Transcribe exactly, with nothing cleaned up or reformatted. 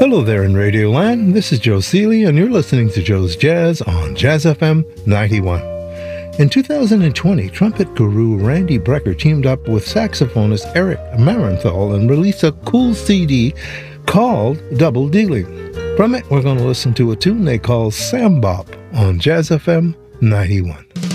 Hello there in Radioland. This is Joe Seeley, and you're listening to Joe's Jazz on Jazz F M ninety-one. In two thousand twenty, trumpet guru Randy Brecker teamed up with saxophonist Eric Maranthal and released a cool C D called Double Dealing. From it, we're going to listen to a tune they call Sambop on Jazz F M ninety-one.